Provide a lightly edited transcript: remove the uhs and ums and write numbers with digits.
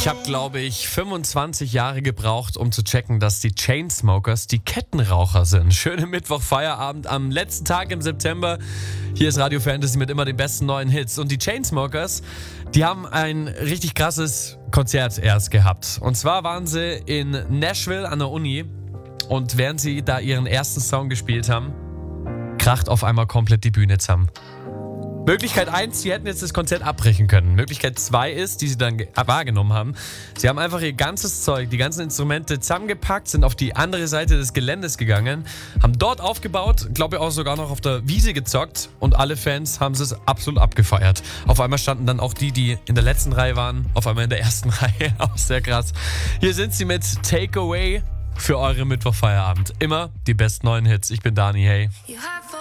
Ich habe, glaube ich, 25 Jahre gebraucht, um zu checken, dass die Chainsmokers die Kettenraucher sind. Schönen Mittwoch-Feierabend am letzten Tag im September. Hier ist Radio Fantasy mit immer den besten neuen Hits. Und die Chainsmokers, die haben ein richtig krasses Konzert erst gehabt. Und zwar waren sie in Nashville an der Uni. Und während sie da ihren ersten Song gespielt haben, kracht auf einmal komplett die Bühne zusammen. Möglichkeit 1, sie hätten jetzt das Konzert abbrechen können. Möglichkeit 2 ist, die sie dann wahrgenommen haben, sie haben einfach ihr ganzes Zeug, die ganzen Instrumente zusammengepackt, sind auf die andere Seite des Geländes gegangen, haben dort aufgebaut, glaube ich auch sogar noch auf der Wiese gezockt und alle Fans haben es absolut abgefeiert. Auf einmal standen dann auch die in der letzten Reihe waren, auf einmal in der ersten Reihe. Auch sehr krass. Hier sind sie mit Takeaway für eure Mittwochfeierabend. Immer die besten neuen Hits. Ich bin Dani, hey.